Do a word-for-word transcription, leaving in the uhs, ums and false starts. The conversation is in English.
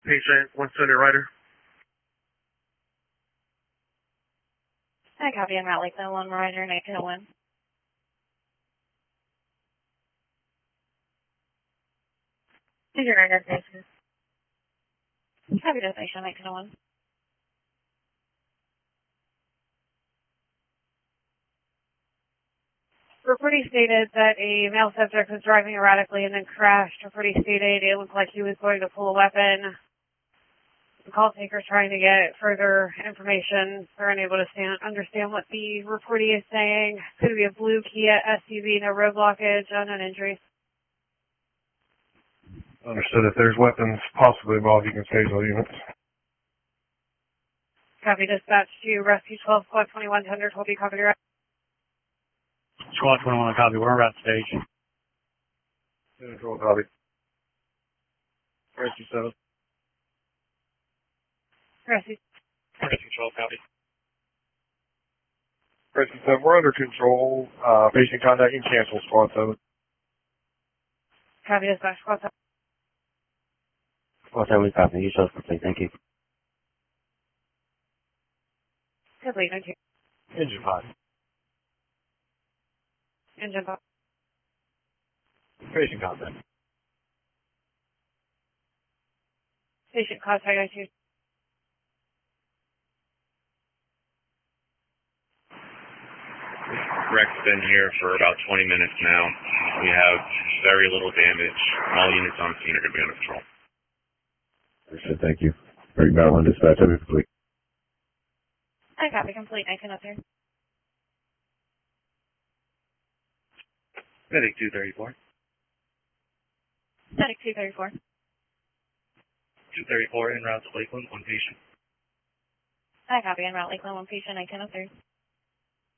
Patient one seventy Rider. I copy on Route Lakeland one Rider, nineteen oh one. Is your destination? Copy destination, nineteen oh one. Reporting stated that a male subject was driving erratically and then crashed. Reporting stated it looked like he was going to pull a weapon. The call taker trying to get further information. They're unable to stand, understand what the reportee is saying. Could be a blue Kia S U V, no road blockage, unknown injuries. Understood. If there's weapons possibly involved, you can stage all units. Copy dispatch to Rescue twelve, Squad twenty-one, Thunder, twelve B, copy direct. Squad twenty-one, copy. We're around stage. Control, copy. Rescue seven. Rescue. Rescue twelve, copy. Rescue seven, we're under control. Uh, patient contact and cancel, Squad seven. Copy dispatch, Squad seven. Squad seven, copy. You show us complete. Thank you. Complete, thank you. Engine five. Engine five. Patient contact. Patient contact, I two. Wreck's been here for about twenty minutes now. We have very little damage. All units on scene are going to be under control. Understood, thank you. Break battle and dispatch, every complete. I copy, complete, nineteen oh three. Medic two thirty-four. Medic two thirty-four. two thirty-four en route to Lakeland, one patient. I copy on Route Lakeland, one patient, nineteen oh three.